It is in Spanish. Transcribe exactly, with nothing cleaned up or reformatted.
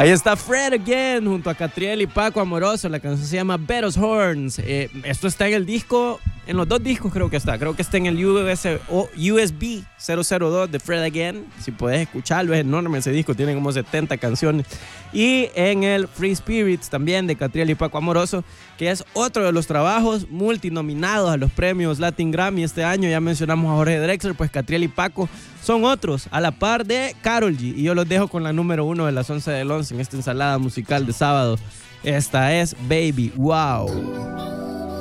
Ahí está Fred Again junto a Catriel y Paco Amoroso. La canción se llama Betos Horns. Eh, esto está en el disco, en los dos discos creo que está. Creo que está en el U S, o U S B cero cero dos de Fred Again. Si puedes escucharlo, es enorme ese disco, tiene como setenta canciones. Y en el Free Spirits también de Catriel y Paco Amoroso, que es otro de los trabajos multinominados a los premios Latin Grammy este año. Ya mencionamos a Jorge Drexler, pues Catriel y Paco son otros, a la par de Karol G. Y yo los dejo con la número uno de las once del once en esta ensalada musical de sábado. Esta es Baby Wow.